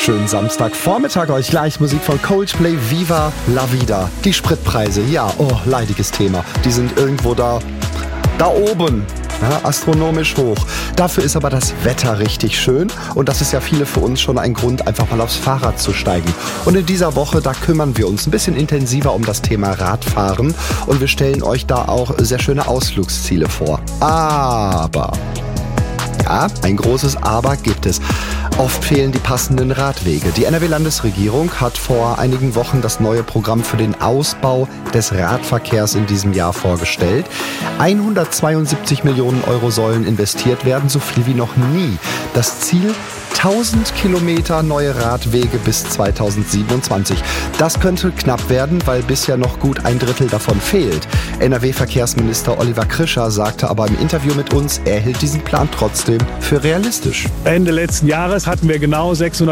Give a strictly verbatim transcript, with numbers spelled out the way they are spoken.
Schönen Samstagvormittag euch gleich. Musik von Coldplay, Viva La Vida. Die Spritpreise, ja, oh, leidiges Thema. Die sind irgendwo da, da oben. Ja, astronomisch hoch. Dafür ist aber das Wetter richtig schön und das ist ja viele für uns schon ein Grund, einfach mal aufs Fahrrad zu steigen. Und in dieser Woche, da kümmern wir uns ein bisschen intensiver um das Thema Radfahren und wir stellen euch da auch sehr schöne Ausflugsziele vor. Aber, ja, ein großes Aber gibt es. Oft fehlen die passenden Radwege. Die N R W-Landesregierung hat vor einigen Wochen das neue Programm für den Ausbau des Radverkehrs in diesem Jahr vorgestellt. hundertzweiundsiebzig Millionen Euro sollen investiert werden, so viel wie noch nie. Das Ziel: tausend Kilometer neue Radwege bis zweitausendsiebenundzwanzig. Das könnte knapp werden, weil bisher noch gut ein Drittel davon fehlt. N R W-Verkehrsminister Oliver Krischer sagte aber im Interview mit uns, er hält diesen Plan trotzdem für realistisch. Ende letzten Jahres hatten wir genau sechshundert